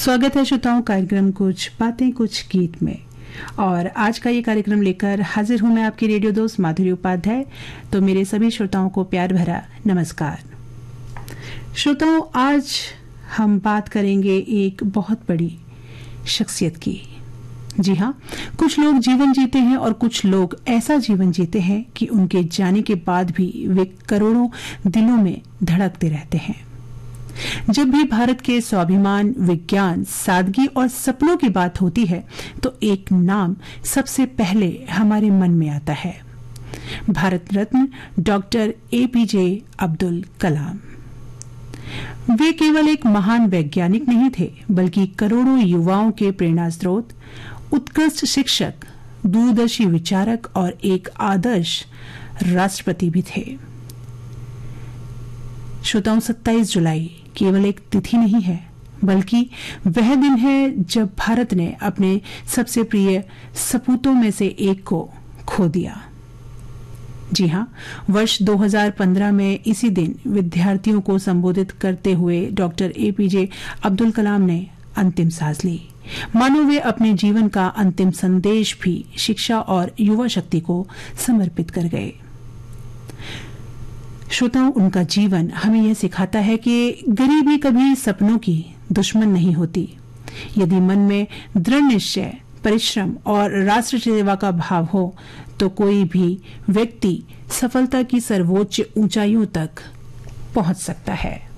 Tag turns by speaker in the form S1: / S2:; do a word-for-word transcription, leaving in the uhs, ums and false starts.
S1: स्वागत है श्रोताओं कार्यक्रम कुछ बातें कुछ गीत में। और आज का ये कार्यक्रम लेकर हाजिर हूं मैं आपकी रेडियो दोस्त माधुरी उपाध्याय। तो मेरे सभी श्रोताओं को प्यार भरा नमस्कार। श्रोताओं, आज हम बात करेंगे एक बहुत बड़ी शख्सियत की। जी हाँ, कुछ लोग जीवन जीते हैं और कुछ लोग ऐसा जीवन जीते हैं कि उनके जाने के बाद भी वे करोड़ों दिलों में धड़कते रहते हैं। जब भी भारत के स्वाभिमान, विज्ञान, सादगी और सपनों की बात होती है तो एक नाम सबसे पहले हमारे मन में आता है, भारत रत्न डॉक्टर एपीजे अब्दुल कलाम। वे केवल एक महान वैज्ञानिक नहीं थे, बल्कि करोड़ों युवाओं के प्रेरणा स्रोत, उत्कृष्ट शिक्षक, दूरदर्शी विचारक और एक आदर्श राष्ट्रपति भी थे। श्रोताओं, सत्ताईस जुलाई केवल एक तिथि नहीं है, बल्कि वह दिन है जब भारत ने अपने सबसे प्रिय सपूतों में से एक को खो दिया। जी हां, वर्ष दो हज़ार पंद्रह में इसी दिन विद्यार्थियों को संबोधित करते हुए डॉक्टर एपीजे अब्दुल कलाम ने अंतिम सांस ली। मानो वे अपने जीवन का अंतिम संदेश भी शिक्षा और युवा शक्ति को समर्पित कर गए। श्रोताओं, उनका जीवन हमें यह सिखाता है कि गरीबी कभी सपनों की दुश्मन नहीं होती। यदि मन में दृढ़ निश्चय, परिश्रम और राष्ट्र सेवा का भाव हो तो कोई भी व्यक्ति सफलता की सर्वोच्च ऊंचाइयों तक पहुंच सकता है।